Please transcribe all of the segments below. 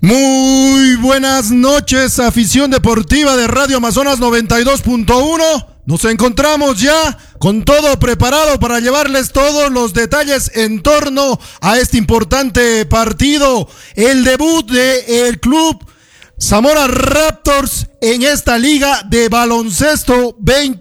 Muy buenas noches, afición deportiva de Radio Amazonas 92.1. Nos encontramos ya con todo preparado para llevarles todos los detalles en torno a este importante partido, el debut del club Zamora Raptors en esta Liga de Baloncesto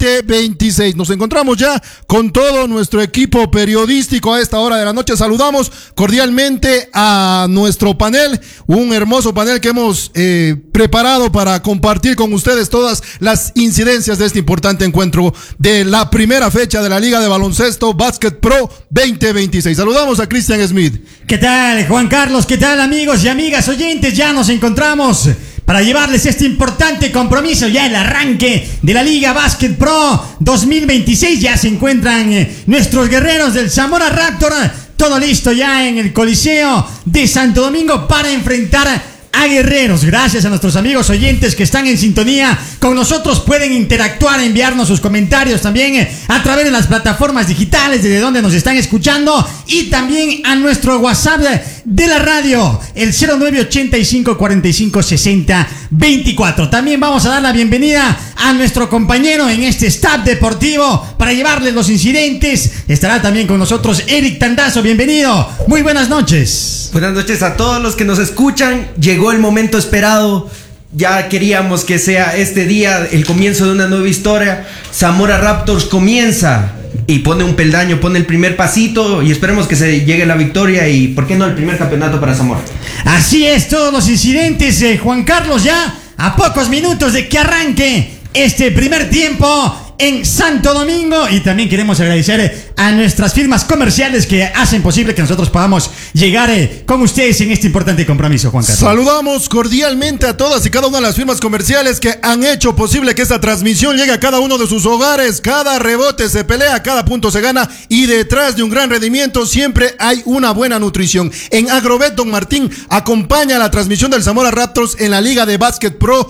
2026. Nos encontramos ya con todo nuestro equipo periodístico a esta hora de la noche. Saludamos cordialmente a nuestro panel, un hermoso panel que hemos preparado para compartir con ustedes todas las incidencias de este importante encuentro de la primera fecha de la Liga de Baloncesto Basket Pro 2026. Saludamos a Cristian Smith. ¿Qué tal, Juan Carlos? ¿Qué tal, amigos y amigas oyentes? Ya nos encontramos para llevarles este importante compromiso, ya el arranque de la Liga Basket Pro 2026. Ya se encuentran nuestros guerreros del Zamora Raptor, todo listo ya en el Coliseo de Santo Domingo para enfrentar a Guerreros. Gracias a nuestros amigos oyentes que están en sintonía con nosotros. Pueden interactuar, enviarnos sus comentarios también a través de las plataformas digitales desde donde nos están escuchando, y también a nuestro WhatsApp de la radio, el 0985 45 60 24. También vamos a dar la bienvenida a nuestro compañero en este staff deportivo para llevarles los incidentes. Estará también con nosotros Eric Tandazo. Bienvenido, muy buenas noches. Buenas noches a todos los que nos escuchan. Llegó el momento esperado. Ya queríamos que sea este día el comienzo de una nueva historia. Zamora Raptors comienza y pone un peldaño, pone el primer pasito, y esperemos que se llegue la victoria y, ¿por qué no, el primer campeonato para Zamora? Así es, todos los incidentes, Juan Carlos, ya a pocos minutos de que arranque este primer tiempo en Santo Domingo. Y también queremos agradecer a nuestras firmas comerciales que hacen posible que nosotros podamos llegar con ustedes en este importante compromiso, Juan Carlos. Saludamos cordialmente a todas y cada una de las firmas comerciales que han hecho posible que esta transmisión llegue a cada uno de sus hogares. Cada rebote se pelea, cada punto se gana, y detrás de un gran rendimiento siempre hay una buena nutrición. En Agrobet Don Martín acompaña la transmisión del Zamora Raptors en la Liga de Basket Pro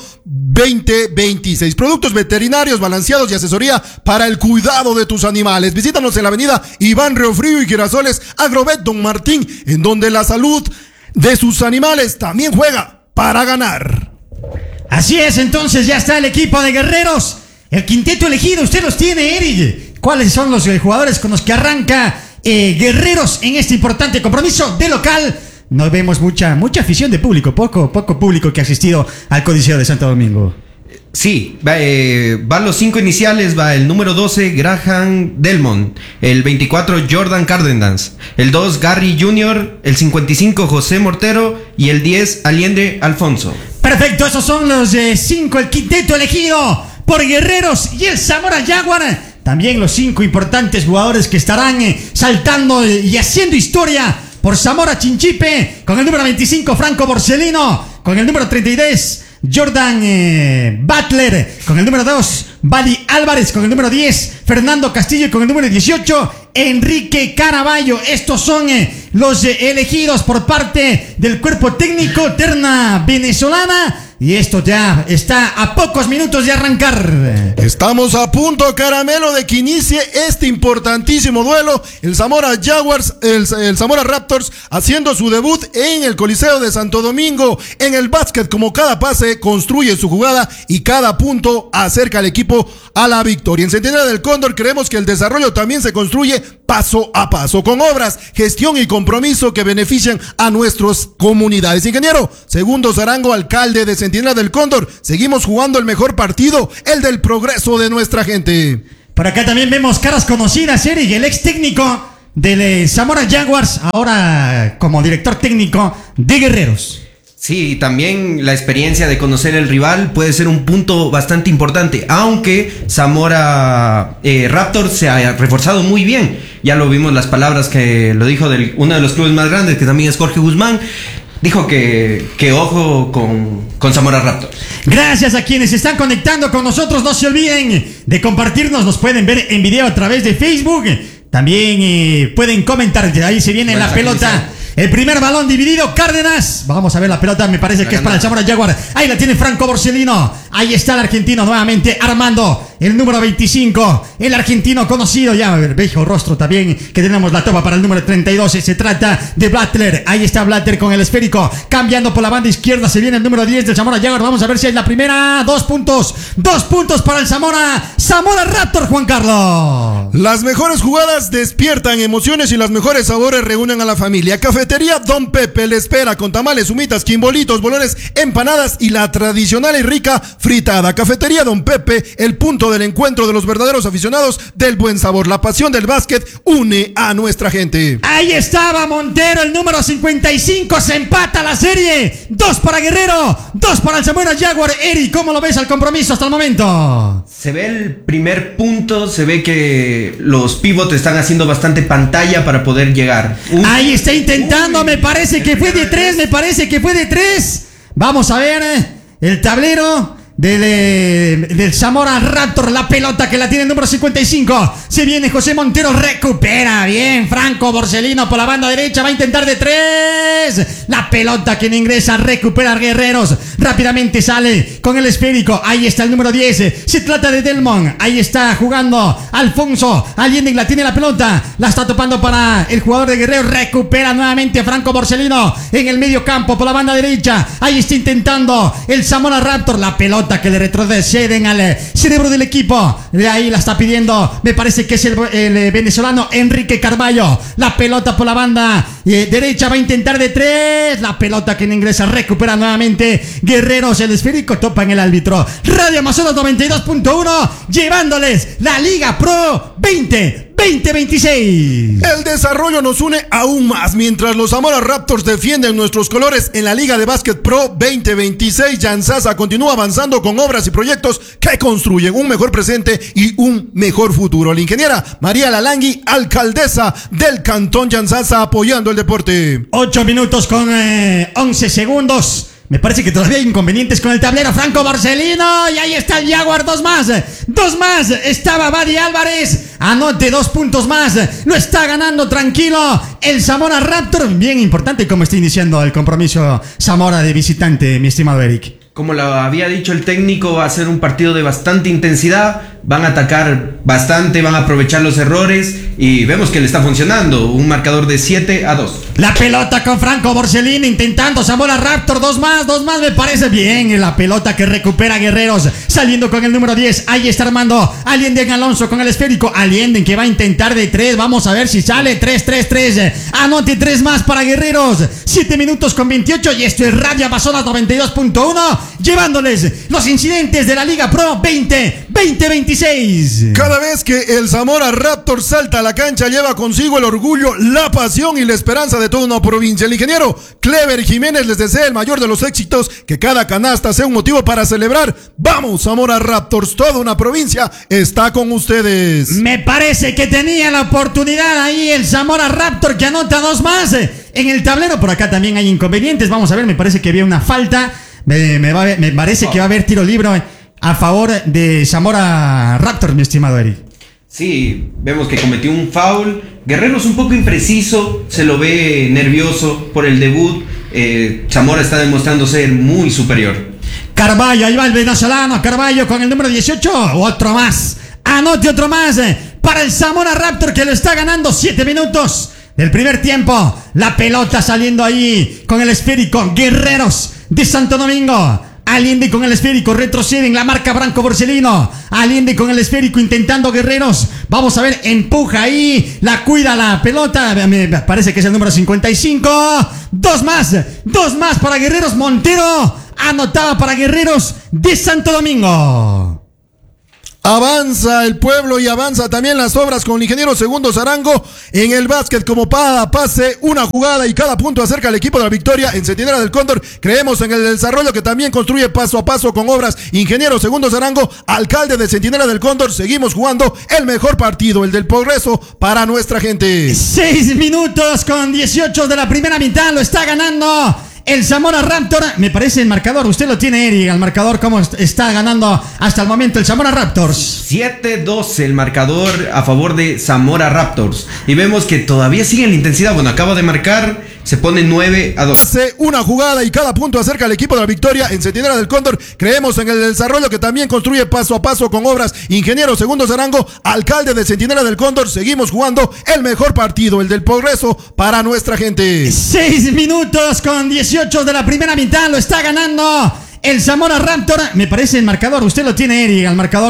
2026. Productos veterinarios balanceados y asesoría para el cuidado de tus animales. Visítanos en la avenida Iván Riofrío y Girasoles. Agrobet Don Martín, en donde la salud de sus animales también juega para ganar. Así es, entonces ya está el equipo de Guerreros, el quinteto elegido. Usted los tiene, Eric. ¿Cuáles son los jugadores con los que arranca Guerreros en este importante compromiso de local? No vemos mucha afición de público, poco público que ha asistido al Coliseo de Santo Domingo. Sí, van los 5 iniciales. Va el número 12, Graham Delmont. El 24, Jordan Cárdenas. El 2, Gary Jr. El 55, José Mortero. Y el 10, Allende Alfonso. Perfecto, esos son los 5, el quinteto elegido por Guerreros y el Zamora Jaguar. También los 5 importantes jugadores que estarán saltando y haciendo historia por Zamora Chinchipe. Con el número 25, Franco Borsellino. Con el número 33, Jordan Butler. Con el número 2, Bali Álvarez. Con el número 10, Fernando Castillo. Y con el número 18, Enrique Caraballo. Estos son los elegidos por parte del cuerpo técnico, terna venezolana. Y esto ya está a pocos minutos de arrancar. Estamos a punto, caramelo, de que inicie este importantísimo duelo. El Zamora Jaguars, el Zamora Raptors haciendo su debut en el Coliseo de Santo Domingo. En el básquet, como cada pase construye su jugada y cada punto acerca al equipo a la victoria. En Centinela del Cóndor creemos que el desarrollo también se construye paso a paso, con obras, gestión y compromiso que benefician a nuestras comunidades. Ingeniero Segundo Zarango, alcalde de Centinela del Cóndor, seguimos jugando el mejor partido, el del progreso de nuestra gente. Por acá también vemos caras conocidas, Eric, el ex técnico del Zamora Jaguars, ahora como director técnico de Guerreros. Sí, también la experiencia de conocer el rival puede ser un punto bastante importante, aunque Zamora Raptors se ha reforzado muy bien. Ya lo vimos, las palabras que lo dijo uno de los clubes más grandes, que también es Jorge Guzmán. Dijo que ojo con Zamora Raptors. Gracias a quienes se están conectando con nosotros. No se olviden de compartirnos. Nos pueden ver en video a través de Facebook. También pueden comentar. Ahí se viene la pelota. El primer balón dividido, Cárdenas. Vamos a ver la pelota, me parece que es para el Zamora Jaguar. Ahí la tiene Franco Borsellino. Ahí está el argentino nuevamente armando el número 25, el argentino conocido, ya viejo rostro también, que tenemos la topa para el número 32, se trata de Blattler. Ahí está Blattler con el esférico, cambiando por la banda izquierda, se viene el número 10 del Zamora Jaguar. Vamos a ver si es la primera. 2 puntos para el Zamora Raptor, Juan Carlos. Las mejores jugadas despiertan emociones y las mejores sabores reúnen a la familia. Cafetería Don Pepe le espera con tamales, humitas, quimbolitos, bolones, empanadas y la tradicional y rica fritada. Cafetería Don Pepe, el punto del encuentro de los verdaderos aficionados del buen sabor. La pasión del básquet une a nuestra gente. Ahí estaba Montero, el número 55, se empata la serie. 2 para Guerrero, 2 para el Zamora Jaguar. Eri, ¿cómo lo ves al compromiso hasta el momento? Se ve el primer punto, se ve que los pivots están haciendo bastante pantalla para poder llegar. Ahí está intentando, me parece que fue de 3, Vamos a ver el tablero del Zamora Raptor, la pelota que la tiene el número 55. Se viene José Montero, recupera bien Franco Borsellino por la banda derecha, va a intentar de 3. La pelota que no ingresa, recupera Guerreros. Rápidamente sale con el esférico. Ahí está el número 10. Se trata de Delmon. Ahí está jugando Alfonso Allende, la tiene la pelota. La está topando para el jugador de Guerrero. Recupera nuevamente Franco Borsellino en el medio campo por la banda derecha. Ahí está intentando el Zamora Raptor. La pelota que le retroceden al cerebro del equipo. De ahí la está pidiendo, me parece que es el venezolano Enrique Carballo. La pelota por la banda derecha, va a intentar de 3. La pelota que no ingresa, recupera nuevamente Guerreros. El esférico topa en el árbitro. Radio Amazonas 92.1, llevándoles la Liga Pro 2026. El desarrollo nos une aún más. Mientras los Zamora Raptors defienden nuestros colores en la Liga de Básquet Pro 2026, Yansasa continúa avanzando con obras y proyectos que construyen un mejor presente y un mejor futuro. La ingeniera María Lalangui, alcaldesa del Cantón Yansasa, apoyando el deporte. 8 minutos con 11 segundos. Me parece que todavía hay inconvenientes con el tablero. Franco Borsellino, y ahí está el Jaguar. 2 más. Estaba Badi Álvarez. Anote 2 puntos más. Lo está ganando tranquilo el Zamora Raptor. Bien importante cómo está iniciando el compromiso Zamora de visitante, mi estimado Eric. Como lo había dicho el técnico, va a ser un partido de bastante intensidad. Van a atacar bastante, van a aprovechar los errores y vemos que le está funcionando. Un marcador de 7-2. La pelota con Franco Borsellino intentando Zamora Raptor. 2 más, me parece bien. La pelota que recupera Guerreros, saliendo con el número 10. Ahí está Armando Allende Alonso con el esférico. Allende que va a intentar de 3. Vamos a ver si sale. 3. Anote 3 más para Guerreros. 7 minutos con 28. Y esto es Radio Amazonas 92.1, llevándoles los incidentes de la Liga Pro 2026. Cada vez que el Zamora Raptor salta a la cancha, lleva consigo el orgullo, la pasión y la esperanza de toda una provincia. El ingeniero Clever Jiménez les desea el mayor de los éxitos, que cada canasta sea un motivo para celebrar. ¡Vamos, Zamora Raptors! Toda una provincia está con ustedes. Me parece que tenía la oportunidad ahí el Zamora Raptor, que anota 2 más en el tablero. Por acá también hay inconvenientes. Vamos a ver, me parece que había una falta. Me parece que va a haber tiro libre a favor de Zamora Raptor, mi estimado Eric. Sí, vemos que cometió un foul. Guerrero es un poco impreciso, se lo ve nervioso por el debut. Zamora está demostrando ser muy superior. Carballo, ahí va el venezolano Carballo con el número 18. Otro más, anote otro más para el Zamora Raptor, que lo está ganando. 7 minutos del primer tiempo. La pelota saliendo ahí con el esférico. Guerreros de Santo Domingo. Allende con el esférico, retroceden, la marca Franco Borsellino. Allende con el esférico intentando Guerreros. Vamos a ver, empuja ahí, la cuida la pelota. Me parece que es el número 55. 2 más para Guerreros. Montero anotaba para Guerreros de Santo Domingo. Avanza el pueblo y avanza también las obras con el ingeniero Segundo Zarango en el básquet. Como cada pase, una jugada y cada punto acerca al equipo de la victoria. En Centinela del Cóndor creemos en el desarrollo que también construye paso a paso con obras. Ingeniero Segundo Zarango, alcalde de Centinela del Cóndor, seguimos jugando el mejor partido, el del progreso para nuestra gente. 6 minutos con 18 de la primera mitad, lo está ganando el Zamora Raptor. Me parece el marcador, usted lo tiene, Eric, el marcador, cómo está ganando hasta el momento el Zamora Raptors. 7-12 el marcador a favor de Zamora Raptors. Y vemos que todavía sigue en la intensidad. Bueno, acaba de marcar se pone 9-2. Hace una jugada y cada punto acerca al equipo de la victoria. En Centinela del Cóndor creemos en el desarrollo que también construye paso a paso con obras. Ingeniero Segundo Zarango, alcalde de Centinela del Cóndor, seguimos jugando el mejor partido, el del progreso para nuestra gente. 6 minutos con 18 de la primera mitad, lo está ganando el Zamora Raptor. Me parece el marcador, usted lo tiene, Eric, al marcador.